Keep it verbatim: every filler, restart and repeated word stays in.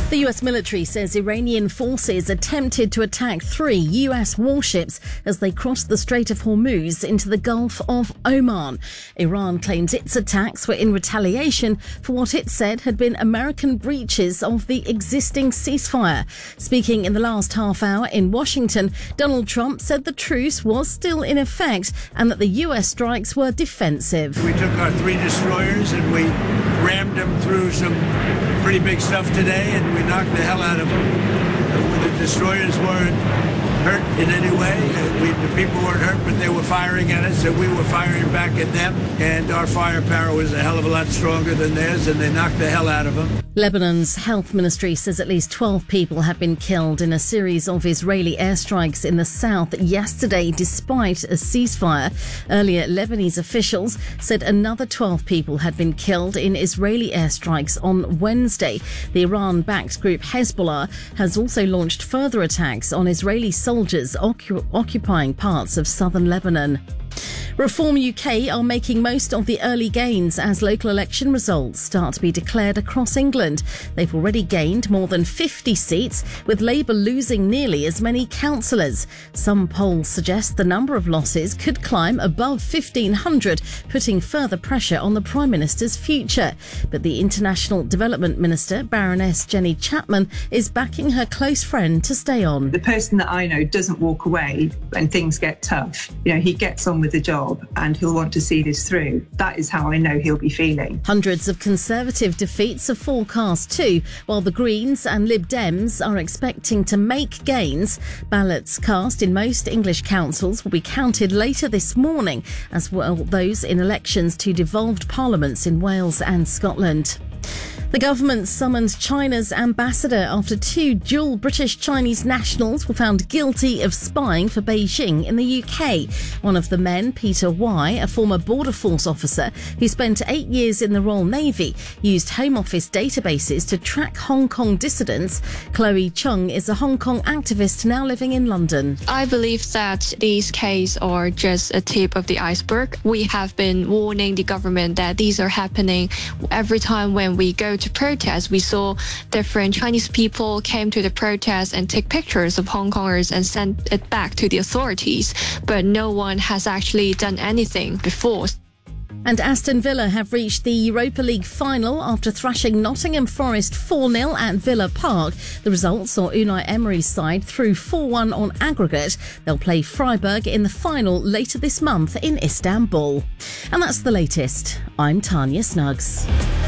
The U S military says Iranian forces attempted to attack three U S warships as they crossed the Strait of Hormuz into the Gulf of Oman. Iran claims its attacks were in retaliation for what it said had been American breaches of the existing ceasefire. Speaking in the last half hour in Washington, Donald Trump said the truce was still in effect and that the U S strikes were defensive. We took our three destroyers and we rammed them through some pretty big stuff today, and we knocked the hell out of them. The destroyers weren't hurt in any way. We, the people weren't hurt, but they were firing at us, and we were firing back at them. And our firepower was a hell of a lot stronger than theirs, and they knocked the hell out of them. Lebanon's health ministry says at least twelve people have been killed in a series of Israeli airstrikes in the south yesterday, despite a ceasefire. Earlier, Lebanese officials said another twelve people had been killed in Israeli airstrikes on Wednesday. The Iran-backed group Hezbollah has also launched further attacks on Israeli soldiers occu- occupying parts of southern Lebanon. Reform U K are making most of the early gains as local election results start to be declared across England. They've already gained more than fifty seats, with Labour losing nearly as many councillors. Some polls suggest the number of losses could climb above fifteen hundred, putting further pressure on the Prime Minister's future. But the International Development Minister, Baroness Jenny Chapman, is backing her close friend to stay on. The person that I know doesn't walk away when things get tough. You know, he gets on with the job and he'll want to see this through. That is how I know he'll be feeling. Hundreds of Conservative defeats are forecast too, while the Greens and Lib Dems are expecting to make gains. Ballots cast in most English councils will be counted later this morning, as well those in elections to devolved parliaments in Wales and Scotland. The government summoned China's ambassador after two dual British-Chinese nationals were found guilty of spying for Beijing in the U K. One of the men, Peter Y, a former Border Force officer who spent eight years in the Royal Navy, used Home Office databases to track Hong Kong dissidents. Chloe Chung is a Hong Kong activist now living in London. I believe that these cases are just a tip of the iceberg. We have been warning the government that these are happening every time when we go to protest. We saw different Chinese people came to the protest and take pictures of Hong Kongers and sent it back to the authorities, but no one has actually done anything before. And Aston Villa have reached the Europa League final after thrashing Nottingham Forest four nil at Villa Park. The result saw Unai Emery's side through four one on aggregate. They'll play Freiburg in the final later this month in Istanbul. And that's the latest. I'm Tanya Snuggs.